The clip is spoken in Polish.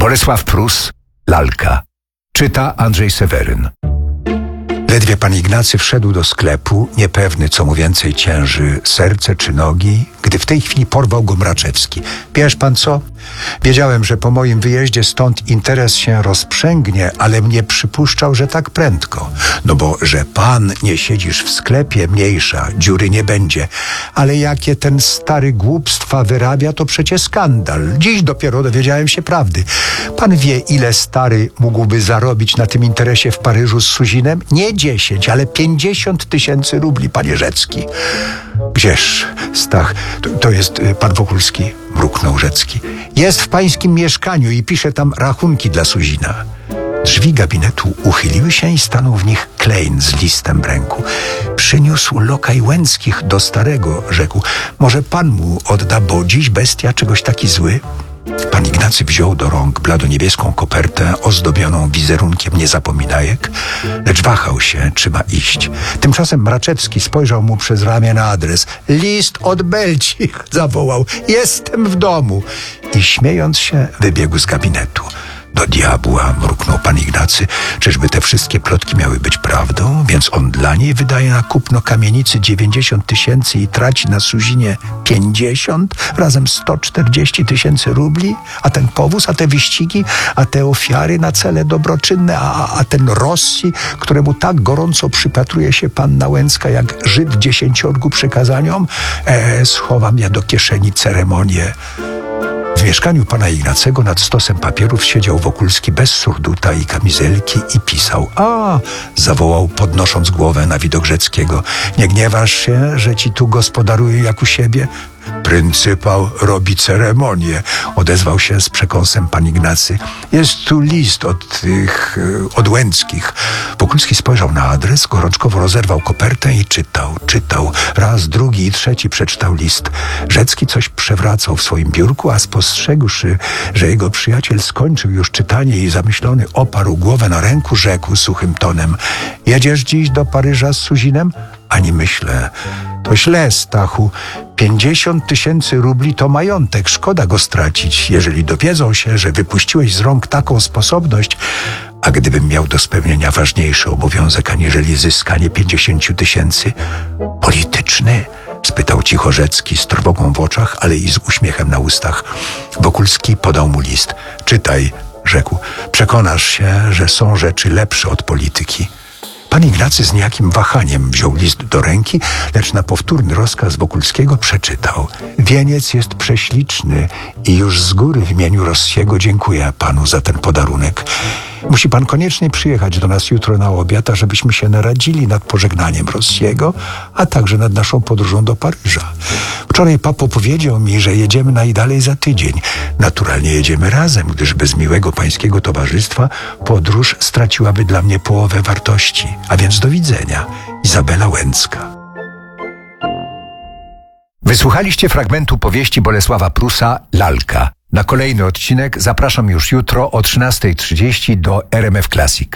Bolesław Prus, Lalka. Czyta Andrzej Seweryn. Ledwie pan Ignacy wszedł do sklepu, niepewny, co mu więcej cięży, serce czy nogi, gdy w tej chwili porwał go Mraczewski. Wiesz pan co? Wiedziałem, że po moim wyjeździe stąd interes się rozprzęgnie, ale mnie przypuszczał, że tak prędko. No bo, że pan nie siedzisz w sklepie, mniejsza, dziury nie będzie. Ale jakie ten stary głupstwa wyrabia, to przecie skandal. Dziś dopiero dowiedziałem się prawdy. Pan wie, ile stary mógłby zarobić na tym interesie w Paryżu z Suzinem? Nie 10, ale 50 000 rubli, panie Rzecki. Gdzież, Stach, to jest pan Wokulski, mruknął Rzecki. Jest w pańskim mieszkaniu i pisze tam rachunki dla Suzina. Drzwi gabinetu uchyliły się i stanął w nich Klein z listem w ręku. Przyniósł lokaj Łęckich do starego, rzekł. Może pan mu odda, bo dziś bestia czegoś taki zły? Pan Ignacy wziął do rąk bladoniebieską kopertę ozdobioną wizerunkiem niezapominajek, lecz wahał się, czy ma iść. Tymczasem Mraczewski spojrzał mu przez ramię na adres. List od Belcich, zawołał. Jestem w domu. I śmiejąc się, wybiegł z gabinetu. Do diabła, mruknął pan Ignacy. Czyżby te wszystkie plotki miały być prawdą? Więc on dla niej wydaje na kupno kamienicy 90 000 i traci na Suzinie 50, razem 140 000 rubli? A ten powóz, a te wyścigi, a te ofiary na cele dobroczynne, a ten Rossi, któremu tak gorąco przypatruje się panna Łęcka jak Żyd 10 przykazaniom? Schowam ja do kieszeni ceremonię. W mieszkaniu pana Ignacego nad stosem papierów siedział Wokulski bez surduta i kamizelki i pisał. Zawołał, podnosząc głowę na widok Rzeckiego. Nie gniewasz się, że ci tu gospodaruję jak u siebie? Pryncypał robi ceremonię, odezwał się z przekąsem pan Ignacy. Jest tu list od Łęckich. Wokulski spojrzał na adres, gorączkowo rozerwał kopertę i czytał. Raz, drugi i trzeci przeczytał list. Rzecki coś przewracał w swoim biurku, a spostrzegłszy, że jego przyjaciel skończył już czytanie i zamyślony oparł głowę na ręku, rzekł suchym tonem. Jedziesz dziś do Paryża z Suzinem? Ani myślę. To źle, Stachu. 50 000 rubli to majątek. Szkoda go stracić, jeżeli dowiedzą się, że wypuściłeś z rąk taką sposobność. A gdybym miał do spełnienia ważniejszy obowiązek, aniżeli zyskanie 50 000? Polityczny? Spytał cicho Rzecki z trwogą w oczach, ale i z uśmiechem na ustach. Wokulski podał mu list. Czytaj, rzekł. Przekonasz się, że są rzeczy lepsze od polityki. Pan Ignacy z niejakim wahaniem wziął list do ręki, lecz na powtórny rozkaz Wokulskiego przeczytał. Wieniec jest prześliczny i już z góry w imieniu Rossiego dziękuję panu za ten podarunek. Musi pan koniecznie przyjechać do nas jutro na obiad, żebyśmy się naradzili nad pożegnaniem Rossiego, a także nad naszą podróżą do Paryża. Wczoraj papo powiedział mi, że jedziemy najdalej za tydzień. Naturalnie jedziemy razem, gdyż bez miłego pańskiego towarzystwa podróż straciłaby dla mnie połowę wartości. A więc do widzenia. Izabela Łęcka. Wysłuchaliście fragmentu powieści Bolesława Prusa Lalka. Na kolejny odcinek zapraszam już jutro o 13:30 do RMF Classic.